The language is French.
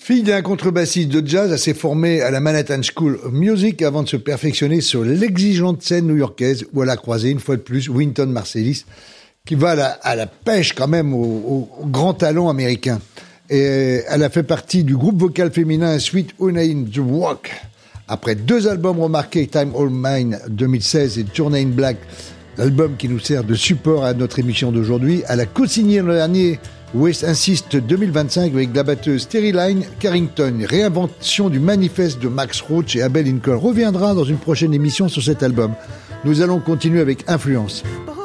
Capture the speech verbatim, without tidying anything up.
Fille d'un contrebassiste de jazz, elle s'est formée à la Manhattan School of Music avant de se perfectionner sur l'exigeante scène new-yorkaise où elle a croisé une fois de plus Wynton Marsalis, qui va à la, à la pêche quand même au, au, au grand talent américain. Et elle a fait partie du groupe vocal féminin Sweet Honey in the Rock. Après deux albums remarqués, Time All Mine deux mille seize et Journey in Black, l'album qui nous sert de support à notre émission d'aujourd'hui, elle a co-signé l'an dernier West Insist deux mille vingt-cinq avec la batteuse Terry-Line Carrington. Réinvention du manifeste de Max Roach et Abel Lincoln reviendra dans une prochaine émission sur cet album. Nous allons continuer avec Influence.